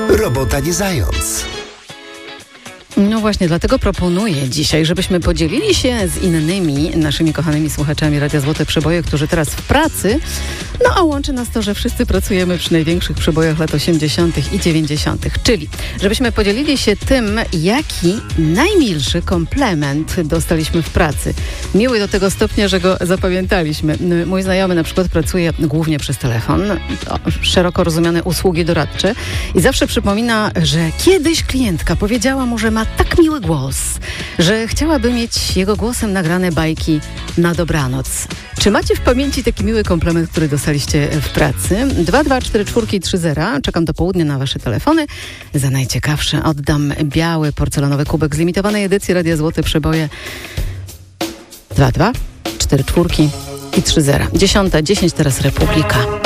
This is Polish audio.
Robota nie zając. No właśnie, dlatego proponuję dzisiaj, żebyśmy podzielili się z innymi naszymi kochanymi słuchaczami Radia Złote Przeboje, którzy teraz w pracy, no a łączy nas to, że wszyscy pracujemy przy największych przebojach lat 80. i 90. Czyli, żebyśmy podzielili się tym, jaki najmilszy komplement dostaliśmy w pracy. Miły do tego stopnia, że go zapamiętaliśmy. Mój znajomy na przykład pracuje głównie przez telefon, szeroko rozumiane usługi doradcze i zawsze przypomina, że kiedyś klientka powiedziała mu, że ma tak miły głos, że chciałaby mieć jego głosem nagrane bajki na dobranoc. Czy macie w pamięci taki miły komplement, który dostaliście w pracy? 2244330. Czekam do południa na wasze telefony. Za najciekawsze oddam biały porcelanowy kubek z limitowanej edycji Radia Złote Przeboje. 2244330. 10:10 teraz Republika.